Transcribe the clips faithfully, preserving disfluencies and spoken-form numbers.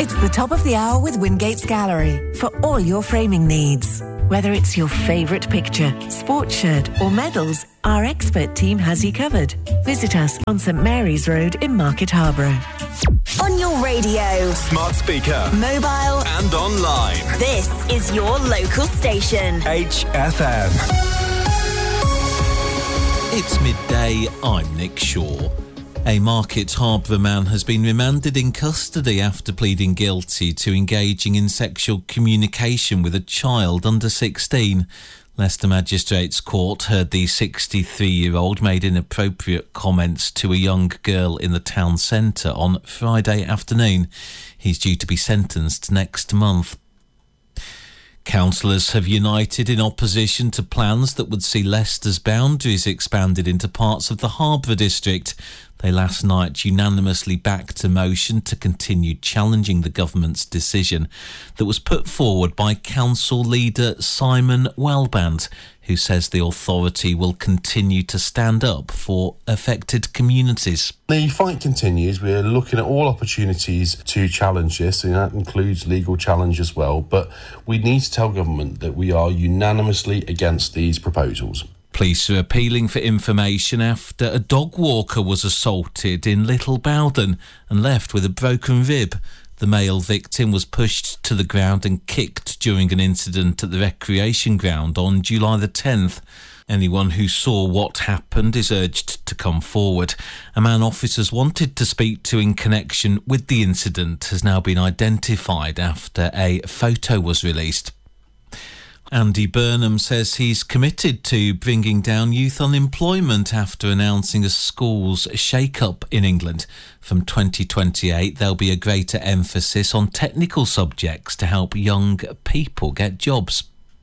It's the top of the hour with Wingate's Gallery for all your framing needs. Whether it's your favourite picture, sports shirt or medals, our expert team has you covered. Visit us on St Mary's Road in Market Harborough. On your radio, smart speaker, mobile and online. This is your local station. H F M. It's midday, I'm Nick Shaw. A Market Harborough man has been remanded in custody after pleading guilty to engaging in sexual communication with a child under sixteen. Leicester Magistrates Court heard the sixty-three-year-old made inappropriate comments to a young girl in the town centre on Friday afternoon. He's due to be sentenced next month. Councillors have united in opposition to plans that would see Leicester's boundaries expanded into parts of the Harborough district. They last night unanimously backed a motion to continue challenging the government's decision that was put forward by council leader Simon Wellband, who says the authority will continue to stand up for affected communities. The fight continues. We're looking at all opportunities to challenge this, and that includes legal challenge as well. But we need to tell government that we are unanimously against these proposals. Police are appealing for information after a dog walker was assaulted in Little Bowden and left with a broken rib. The male victim was pushed to the ground and kicked during an incident at the recreation ground on July the tenth. Anyone who saw what happened is urged to come forward. A man officers wanted to speak to in connection with the incident has now been identified after a photo was released. Andy Burnham says he's committed to bringing down youth unemployment after announcing a schools shake-up in England. From twenty twenty-eight, there'll be a greater emphasis on technical subjects to help young people get jobs.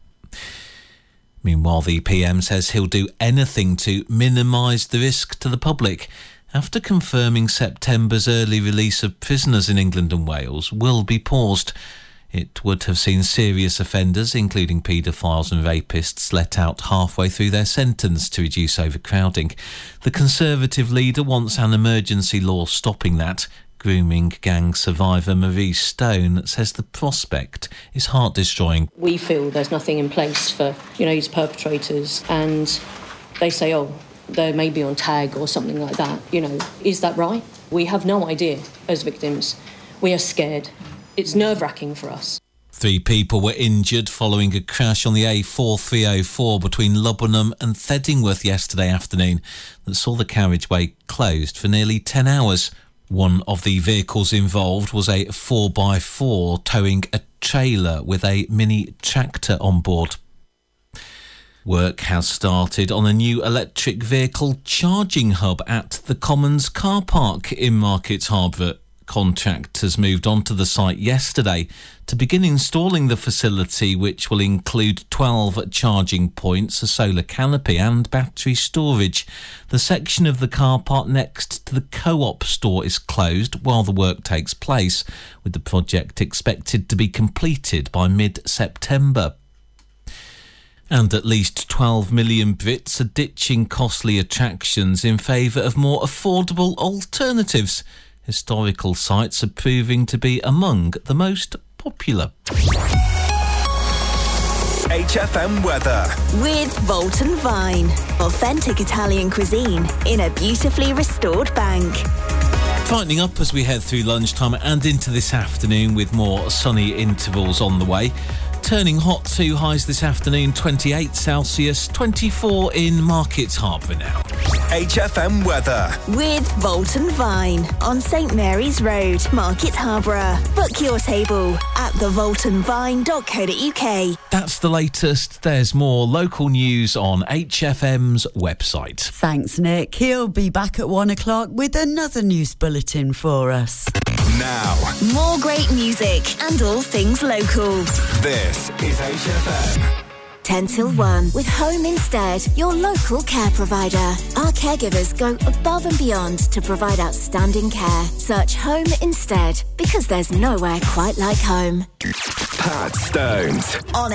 Meanwhile, the P M says he'll do anything to minimise the risk to the public after confirming September's early release of prisoners in England and Wales will be paused. It would have seen serious offenders, including paedophiles and rapists, let out halfway through their sentence to reduce overcrowding. The Conservative leader wants an emergency law stopping that. Grooming gang survivor Marie Stone says the prospect is heart-destroying. We feel there's nothing in place for, you know, these perpetrators, and they say, oh, they may be on tag or something like that. You know, is that right? We have no idea as victims. We are scared. It's nerve-wracking for us. Three people were injured following a crash on the A four three oh four between Lubbenham and Theddingworth yesterday afternoon that saw the carriageway closed for nearly ten hours. One of the vehicles involved was a four by four towing a trailer with a mini tractor on board. Work has started on a new electric vehicle charging hub at the Commons car park in Market Harborough. Contractors moved onto the site yesterday to begin installing the facility, which will include twelve charging points, a solar canopy and battery storage. The section of the car park next to the Co-op store is closed while the work takes place, with the project expected to be completed by mid-September. And at least twelve million Brits are ditching costly attractions in favour of more affordable alternatives. Historical sites are proving to be among the most popular. H F M weather. With Volton Vine. Authentic Italian cuisine in a beautifully restored bank. Brightening up as we head through lunchtime and into this afternoon with more sunny intervals on the way. Turning hot to highs this afternoon, twenty-eight Celsius, twenty-four in Market Harborough now. H F M weather. With Volton Vine on St Mary's Road, Market Harborough. Book your table at the volton vine dot co dot uk. That's the latest. There's more local news on H F M's website. Thanks, Nick. He'll be back at one o'clock with another news bulletin for us. Now, more great music and all things local. This is H F M. ten till one with Home Instead, your local care provider. Our caregivers go above and beyond to provide outstanding care. Search Home Instead, because there's nowhere quite like home. Pat Stones. On